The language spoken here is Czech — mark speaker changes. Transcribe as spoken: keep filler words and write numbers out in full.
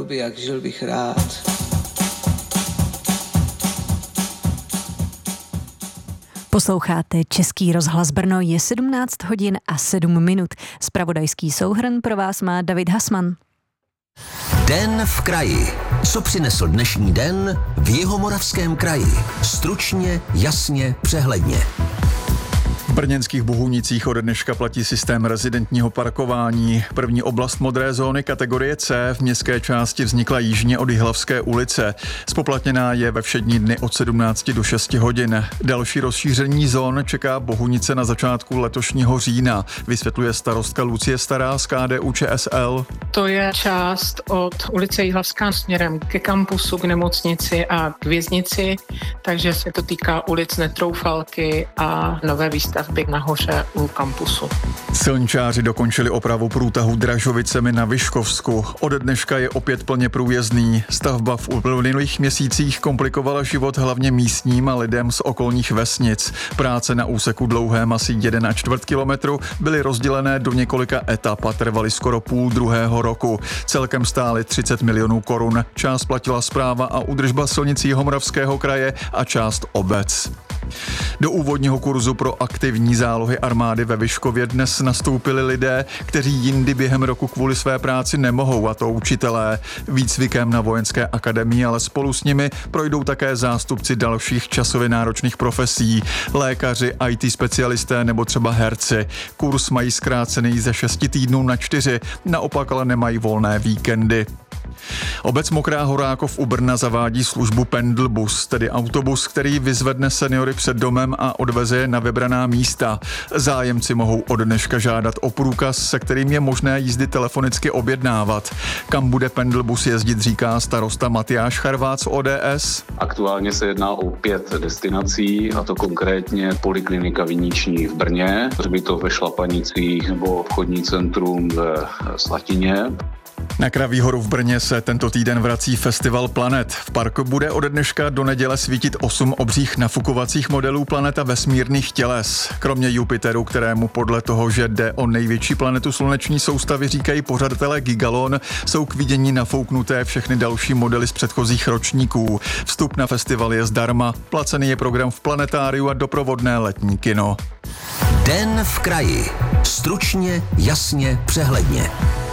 Speaker 1: doby, jak žil bych rád.
Speaker 2: Posloucháte Český rozhlas Brno, je sedmnáct hodin a sedm minut. Zpravodajský souhrn pro vás má David Hasman.
Speaker 3: Den v kraji. Co přinesl dnešní den v Jihomoravském kraji? Stručně, jasně, přehledně.
Speaker 4: V brněnských Bohunicích ode dneška platí systém rezidentního parkování. První oblast modré zóny kategorie C v městské části vznikla jižně od Jihlavské ulice. Spoplatněná je ve všední dny od sedmnácti do šesti hodin. Další rozšíření zón čeká Bohunice na začátku letošního října, vysvětluje starostka Lucie Stará z K D U Č S L.
Speaker 5: To je část od ulice Jihlavská směrem ke kampusu, k nemocnici a k věznici, takže se to týká ulic Netroufalky a Nové výstavby nahoře u kampusu.
Speaker 4: Silničáři dokončili opravu průtahu Dražovicemi na Vyškovsku. Ode dneška je opět plně průjezdný. Stavba v uplynulých měsících komplikovala život hlavně místním a lidem z okolních vesnic. Práce na úseku dlouhém asi jeden a čtvrt kilometru byly rozdělené do několika etap a trvaly skoro půl druhého roku. Celkem stály třicet milionů korun. Část platila správa a údržba silnic Jihomoravského kraje a část obec. Do úvodního kurzu pro aktivní zálohy armády ve Vyškově dnes nastoupili lidé, kteří jindy během roku kvůli své práci nemohou, a to učitelé. Výcvikem na vojenské akademii, ale spolu s nimi projdou také zástupci dalších časově náročných profesí, lékaři, í té specialisté nebo třeba herci. Kurs mají zkrácený ze šesti týdnů na čtyři, naopak ale nemají volné víkendy. Obec Mokrá Horákov u Brna zavádí službu Pendelbus, tedy autobus, který vyzvedne seniory před domem a odveze je na vybraná místa. Zájemci mohou od dneška žádat o průkaz, se kterým je možné jízdy telefonicky objednávat. Kam bude Pendelbus jezdit, říká starosta Matyáš Charvác z O D S.
Speaker 6: Aktuálně se jedná o pět destinací, a to konkrétně Poliklinika Viniční v Brně, hřbitov ve Šlapanicích nebo obchodní centrum ve Slatině.
Speaker 4: Na Kraví horu v Brně se tento týden vrací festival Planet. V parku bude ode dneška do neděle svítit osm obřích nafukovacích modelů planeta vesmírných těles. Kromě Jupiteru, kterému podle toho, že jde o největší planetu sluneční soustavy, říkají pořadatelé Gigalon, jsou k vidění nafouknuté všechny další modely z předchozích ročníků. Vstup na festival je zdarma, placený je program v planetáriu a doprovodné letní kino.
Speaker 3: Den v kraji. Stručně, jasně, přehledně.